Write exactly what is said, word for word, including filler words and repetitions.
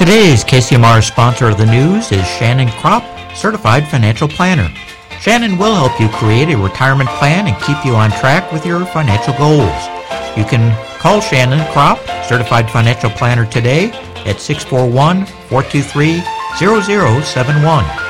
Today's K C M R sponsor of the news is Shannon Kropp, Certified Financial Planner. Shannon will help you create a retirement plan and keep you on track with your financial goals. You can call Shannon Kropp, Certified Financial Planner, today at six four one, four two three, zero zero seven one.